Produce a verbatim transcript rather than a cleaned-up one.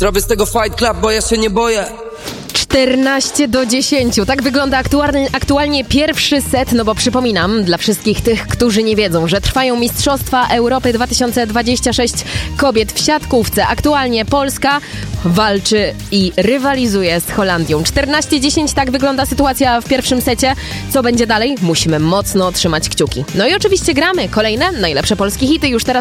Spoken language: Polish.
Zrobię z tego fight club, bo ja się nie boję. czternaście do dziesięciu. Tak wygląda aktualnie, aktualnie pierwszy set, no bo przypominam dla wszystkich tych, którzy nie wiedzą, że trwają Mistrzostwa Europy dwa tysiące dwadzieścia sześć kobiet w siatkówce. Aktualnie Polska walczy i rywalizuje z Holandią. czternaście dziesięć, tak wygląda sytuacja w pierwszym secie. Co będzie dalej? Musimy mocno trzymać kciuki. No i oczywiście gramy kolejne najlepsze polskie hity już teraz.